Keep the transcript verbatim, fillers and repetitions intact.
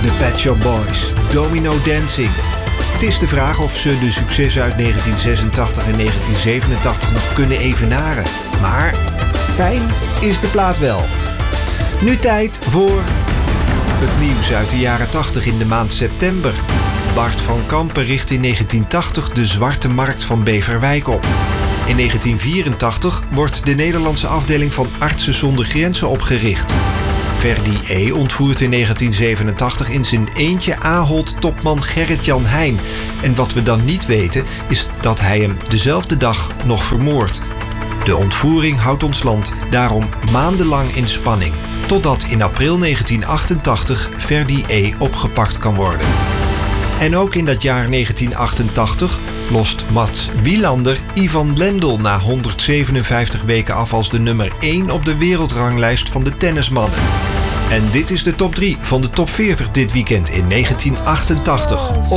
de Pet Shop Boys, Domino Dancing. Het is de vraag of ze de successen uit negentien zesentachtig en negentien zevenentachtig nog kunnen evenaren. Maar fijn is de plaat wel. Nu tijd voor het nieuws uit de jaren tachtig in de maand september. Bart van Kampen richt in negentien tachtig de Zwarte Markt van Beverwijk op. In negentien vierentachtig wordt de Nederlandse afdeling van Artsen zonder Grenzen opgericht. Ferdi E. ontvoert in negentien zevenentachtig in zijn eentje Ahold-topman Gerrit-Jan Heijn. En wat we dan niet weten is dat hij hem dezelfde dag nog vermoordt. De ontvoering houdt ons land daarom maandenlang in spanning. Totdat in april negentien achtentachtig Ferdi E. opgepakt kan worden. En ook in dat jaar negentien achtentachtig lost Mats Wielander Ivan Lendl na honderdzevenenvijftig weken af als de nummer één op de wereldranglijst van de tennismannen. En dit is de top drie van de top veertig dit weekend in negentien achtentachtig.